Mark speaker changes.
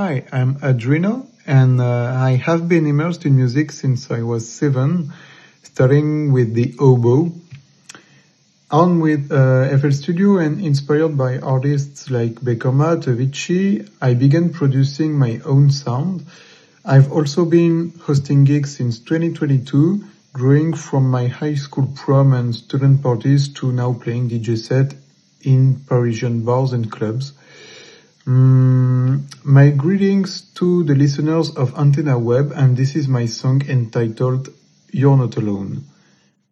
Speaker 1: Hi, I'm Adrino, and I have been immersed in music since I was 7, starting with the oboe. On with FL Studio and inspired by artists like Beccoma, Avicii, I began producing my own sound. I've also been hosting gigs since 2022, growing from my high school prom and student parties to now playing DJ set in Parisian bars and clubs. My greetings to the listeners of Antenna Web, and this is my song entitled You're Not Alone.